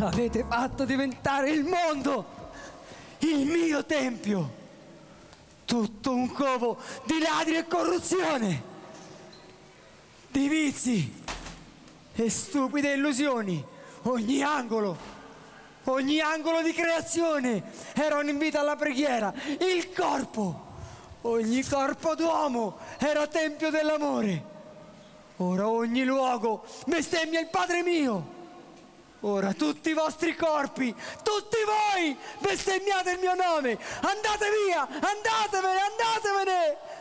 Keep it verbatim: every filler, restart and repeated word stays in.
Avete fatto diventare il mondo il mio tempio, tutto un covo di ladri e corruzione, di vizi e stupide illusioni. Ogni angolo, ogni angolo di creazione era un invito alla preghiera. Il corpo, ogni corpo d'uomo era tempio dell'amore. Ora ogni luogo bestemmia il Padre mio. Ora tutti i vostri corpi, tutti voi bestemmiate il mio nome. Andate via, andatevene, andatevene.